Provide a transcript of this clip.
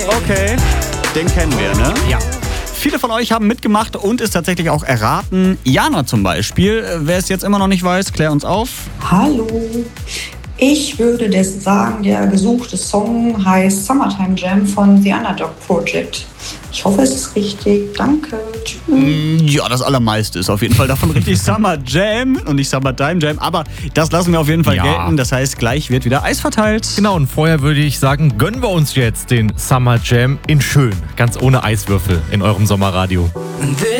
Okay, den kennen wir, ne? Ja. Viele von euch haben mitgemacht und es tatsächlich auch erraten. Jana zum Beispiel. Wer es jetzt immer noch nicht weiß, klär uns auf. Hallo. Ich würde das sagen, der gesuchte Song heißt Summertime Jam von The Underdog Project. Ich hoffe, es ist richtig. Danke. Tschüss. Ja, das Allermeiste ist auf jeden Fall davon richtig. Summer Jam und nicht Summertime Jam. Aber das lassen wir auf jeden Fall gelten. Das heißt, gleich wird wieder Eis verteilt. Genau, und vorher würde ich sagen, gönnen wir uns jetzt den Summer Jam in schön. Ganz ohne Eiswürfel in eurem Sommerradio.